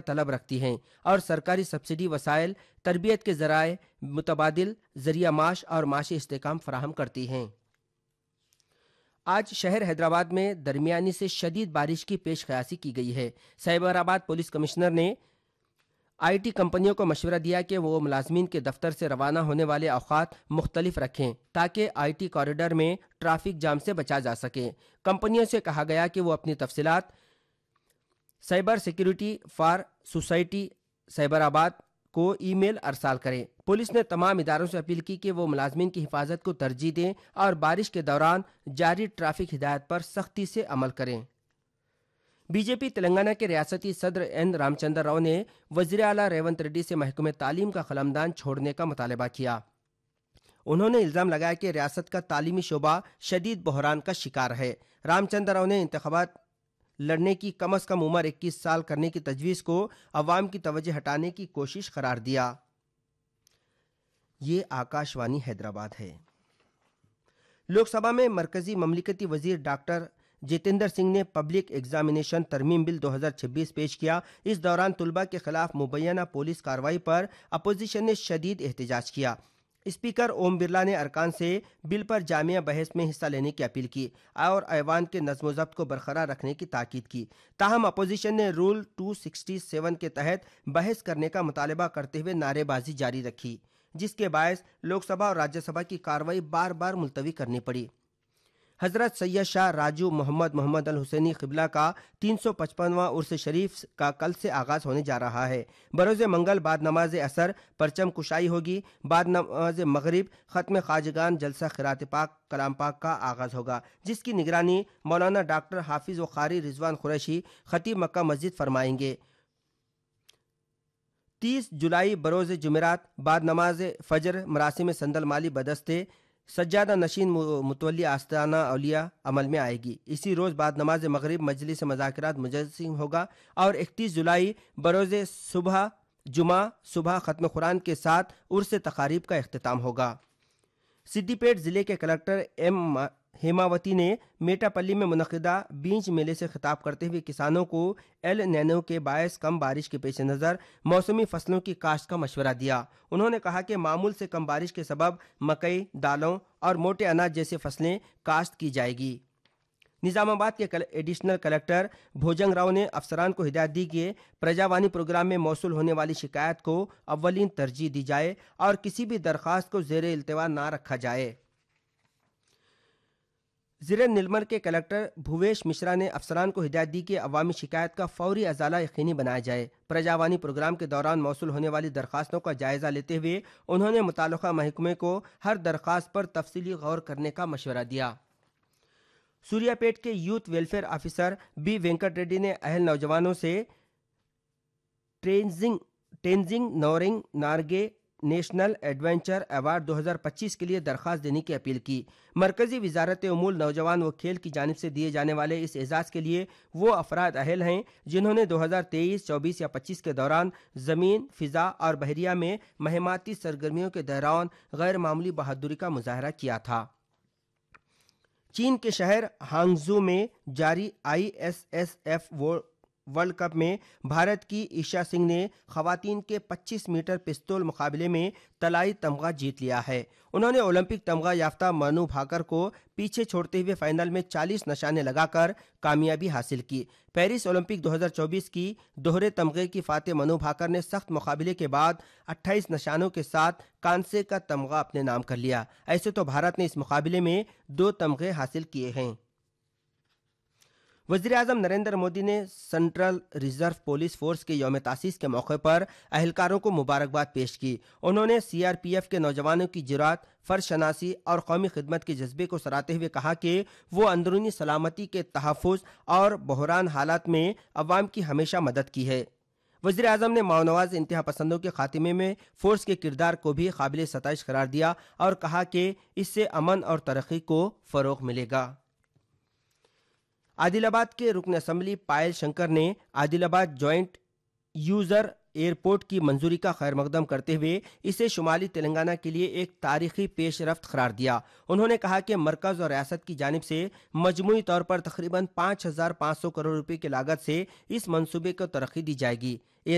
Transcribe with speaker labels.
Speaker 1: طلب رکھتی ہیں اور سرکاری سبسڈی وسائل، تربیت کے ذرائع، متبادل ذریعہ معاش اور معاشی استحکام فراہم کرتی ہیں۔ آج شہر حیدرآباد میں درمیانی سے شدید بارش کی پیش قیاسی کی گئی ہے۔ سائبرآباد پولیس کمشنر نے آئی ٹی کمپنیوں کو مشورہ دیا کہ وہ ملازمین کے دفتر سے روانہ ہونے والے اوقات مختلف رکھیں تاکہ آئی ٹی کوریڈور میں ٹریفک جام سے بچا جا سکے۔ کمپنیوں سے کہا گیا کہ وہ اپنی تفصیلات سائبر سیکیورٹی فار سوسائٹی سائبرآباد کو ای میل ارسال کریں۔ پولیس نے تمام اداروں سے اپیل کی کہ وہ ملازمین کی حفاظت کو ترجیح دیں اور بارش کے دوران جاری ٹریفک ہدایت پر سختی سے عمل کریں۔ بی جے پی تلنگانہ کے ریاستی صدر این رام چندر راؤ نے وزیر اعلیٰ ریونت ریڈی سے محکمہ تعلیم کا قلمدان چھوڑنے کا مطالبہ کیا۔ انہوں نے الزام لگایا کہ ریاست کا تعلیمی شعبہ شدید بحران کا شکار ہے۔ رام چندر راؤ نے انتخابات لڑنے کی کم از کم عمر 21 سال کرنے کی تجویز کو عوام کی توجہ ہٹانے کی کوشش قرار دیا۔ یہ آکاشوانی حیدرآباد ہے۔ لوک سبھا میں مرکزی مملکتی وزیر ڈاکٹر جتیندر سنگھ نے پبلک ایگزامینیشن ترمیم بل 2026 پیش کیا۔ اس دوران طلباء کے خلاف مبینہ پولیس کارروائی پر اپوزیشن نے شدید احتجاج کیا۔ اسپیکر اوم برلا نے ارکان سے بل پر جامع بحث میں حصہ لینے کی اپیل کی اور ایوان کے نظم و ضبط کو برقرار رکھنے کی تاکید کی۔ تاہم اپوزیشن نے رول 267 کے تحت بحث کرنے کا مطالبہ کرتے ہوئے نعرے بازی جاری رکھی، جس کے باعث لوک سبھا اور راجیہ سبھا کی کارروائی بار بار ملتوی کرنی پڑی۔ حضرت سید شاہ راجو محمد الحسینی قبلہ کا 355واں عرس شریف کا کل سے آغاز ہونے جا رہا ہے۔ بروز منگل بعد نماز عصر پرچم کشائی ہوگی۔ بعد نماز مغرب ختم خواجگان جلسہ قرات پاک کلام پاک کا آغاز ہوگا، جس کی نگرانی مولانا ڈاکٹر حافظ و قاری رضوان قریشی خطیب مکہ مسجد فرمائیں گے۔ 30 جولائی بروز جمعرات بعد نماز فجر مراسم سندل مالی بدستے سجادہ نشین متولی آستانہ اولیاء عمل میں آئے گی۔ اسی روز بعد نماز مغرب مجلس مذاکرات مجسم ہوگا اور 31 جولائی بروز صبح جمعہ صبح ختم قرآن کے ساتھ عرس تقاریب کا اختتام ہوگا۔ سدی پیٹ ضلع کے کلکٹر ایم ہیماوتی نے میٹا پلی میں منعقدہ بیج میلے سے خطاب کرتے ہوئے کسانوں کو ایل نینو کے باعث کم بارش کے پیش نظر موسمی فصلوں کی کاشت کا مشورہ دیا۔ انہوں نے کہا کہ معمول سے کم بارش کے سبب مکئی، دالوں اور موٹے اناج جیسے فصلیں کاشت کی جائے گی۔ نظام آباد کے ایڈیشنل کلکٹر بھوجنگ راؤ نے افسران کو ہدایت دی کہ پرجاوانی پروگرام میں موصول ہونے والی شکایات کو اولین ترجیح دی جائے اور کسی بھی درخواست کو زیر التوا نہ رکھا جائے۔ ضلع نیلمر کے کلکٹر بھویش مشرا نے افسران کو ہدایت دی کہ عوامی شکایت کا فوری ازالہ یقینی بنایا جائے۔ پرجاوانی پروگرام کے دوران موصول ہونے والی درخواستوں کا جائزہ لیتے ہوئے انہوں نے متعلقہ محکمے کو ہر درخواست پر تفصیلی غور کرنے کا مشورہ دیا۔ سوریا پیٹ کے youth welfare officer be Venkat Reddy نے اہل نوجوانوں سے Tenzing Naurang نارگے national adventure award 2025 کے لیے درخواست دینے کی اپیل کی۔ مرکزی وزارت امور نوجوان و کھیل کی جانب سے دیے جانے والے اس اعزاز کے لیے وہ افراد اہل ہیں جنہوں نے 2023، 24 یا 25 کے دوران زمین، فضا اور بحریہ میں مہماتی سرگرمیوں کے دوران غیر معمولی بہادری کا مظاہرہ کیا تھا۔ چین کے شہر ہانگزو میں جاری ISSF ورلڈ کپ میں بھارت کی ایشا سنگھ نے خواتین کے 25 میٹر پستول مقابلے میں طلائی تمغہ جیت لیا ہے۔ انہوں نے اولمپک تمغہ یافتہ منو بھاکر کو پیچھے چھوڑتے ہوئے فائنل میں 40 نشانے لگا کر کامیابی حاصل کی۔ پیرس اولمپک 2024 کی دوہرے تمغے کی فاتح منو بھاکر نے سخت مقابلے کے بعد 28 نشانوں کے ساتھ کانسے کا تمغہ اپنے نام کر لیا۔ ایسے تو بھارت نے اس مقابلے میں 2 تمغے حاصل کیے ہیں۔ وزیر اعظم نریندر مودی نے سینٹرل ریزرو پولیس فورس کے یوم تاسیس کے موقع پر اہلکاروں کو مبارکباد پیش کی۔ انہوں نے CRPF کے نوجوانوں کی جرات، فرض شناسی اور قومی خدمت کے جذبے کو سراہتے ہوئے کہا کہ وہ اندرونی سلامتی کے تحفظ اور بحران حالات میں عوام کی ہمیشہ مدد کی ہے۔ وزیر اعظم نے ماونواز انتہا پسندوں کے خاتمے میں فورس کے کردار کو بھی قابل ستائش قرار دیا اور کہا کہ اس سے امن اور ترقی کو فروغ ملے گا۔ عادل آباد کے رکن اسمبلی پائل شنکر نے عادل آباد جوائنٹ یوزر ایئرپورٹ کی منظوری کا خیر مقدم کرتے ہوئے اسے شمالی تلنگانہ کے لیے ایک تاریخی پیش رفت قرار دیا۔ انہوں نے کہا کہ مرکز اور ریاست کی جانب سے مجموعی طور پر تقریباً 5,500 کروڑ روپے کی لاگت سے اس منصوبے کو ترقی دی جائے گی۔